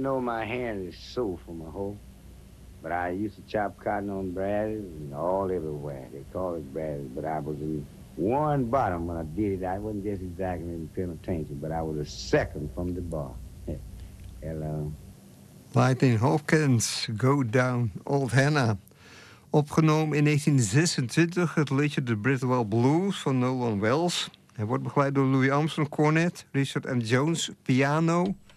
know my hand is sore from a hoe, but I used to chop cotton on brasses and all everywhere. They call it brasses, but I was in one bottom when I did it. I wasn't just exactly in the penitentiary, but I was a second from the bar. Hello. Lightning Hopkins, Go Down, Old Hannah. Opgenomen in 1926, het liedje The Bridwell Blues van Nolan Wells. Hij wordt begeleid door Louis Armstrong cornet, Richard M. Jones piano,